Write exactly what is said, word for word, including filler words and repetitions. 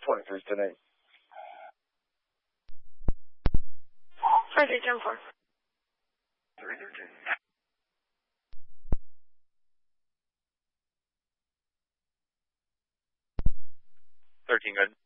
twenty-three ten eight. twenty-three ten four. three thirteen. thirteen good.